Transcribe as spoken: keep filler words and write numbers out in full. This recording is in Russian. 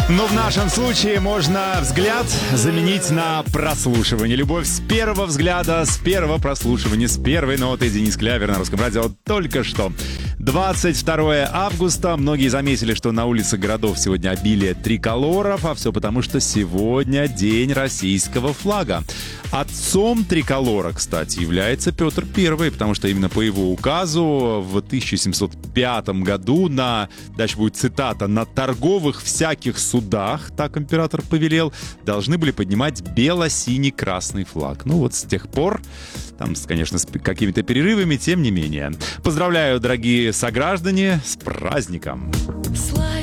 Но в нашем случае можно взгляд заменить на прослушивание. Любовь с первого взгляда, с первого прослушивания, с первой ноты. Денис Клявер на Русском радио только что. двадцать второе августа. Многие заметили, что на улицах городов сегодня обилие триколоров, а все потому, что сегодня день российского флага. Отцом триколора, кстати, является Петр Первый, потому что именно по его указу в тысяча семьсот пятом году на, дальше будет цитата, на торговых всяких судах, так император повелел, должны были поднимать бело-синий-красный флаг. Ну вот с тех пор, там, конечно, с какими-то перерывами, тем не менее. Поздравляю, дорогие сограждане, с праздником!